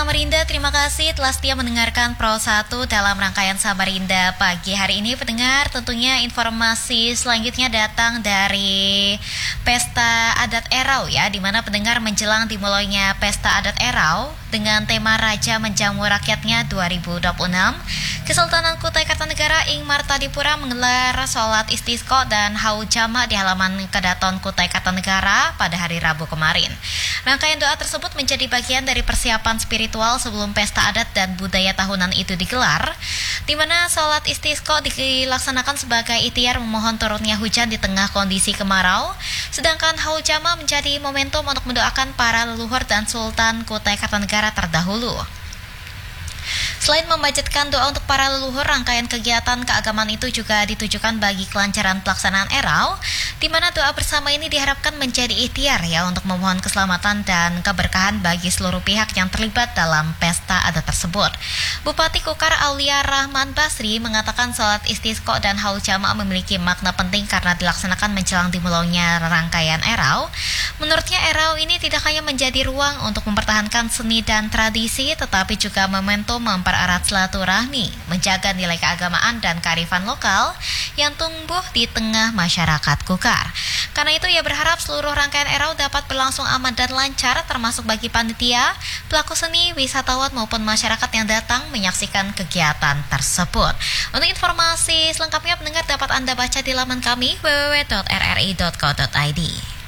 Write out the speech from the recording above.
Samarinda, terima kasih telah setia mendengarkan Pro 1 dalam rangkaian Samarinda pagi hari ini. Pendengar, tentunya informasi selanjutnya datang dari Pesta Adat Erau ya, di mana pendengar menjelang dimulainya Pesta Adat Erau dengan tema Raja Menjamu Rakyatnya 2026. Kesultanan Kutai Kartanegara Ing Martadipura menggelar sholat istisqa dan haul jamak di halaman Kedaton Kutai Kartanegara pada hari Rabu kemarin. Rangkaian doa tersebut menjadi bagian dari persiapan spiritual sebelum pesta adat dan budaya tahunan itu digelar, di mana sholat istisqa dilaksanakan sebagai ikhtiar memohon turunnya hujan di tengah kondisi kemarau, sedangkan haul jamak menjadi momentum untuk mendoakan para leluhur dan Sultan Kutai Kartanegara terdahulu. Selain memanjatkan doa untuk para leluhur, rangkaian kegiatan keagamaan itu juga ditujukan bagi kelancaran pelaksanaan Erau, di mana doa bersama ini diharapkan menjadi ikhtiar ya untuk memohon keselamatan dan keberkahan bagi seluruh pihak yang terlibat dalam pesta adat tersebut. Bupati Kukar Aulia Rahman Basri mengatakan sholat istisqa dan haul jamak memiliki makna penting karena dilaksanakan menjelang dimulainya rangkaian Erau. Menurutnya Erau ini tidak hanya menjadi ruang untuk mempertahankan seni dan tradisi, tetapi juga momentum mempererat silaturahmi, menjaga nilai keagamaan dan kearifan lokal yang tumbuh di tengah masyarakat Kukar. Karena itu ia berharap seluruh rangkaian Erau dapat berlangsung aman dan lancar, termasuk bagi panitia, pelaku seni, wisatawan maupun masyarakat yang datang menyaksikan kegiatan tersebut. Untuk informasi selengkapnya pendengar dapat Anda baca di laman kami www.rri.co.id.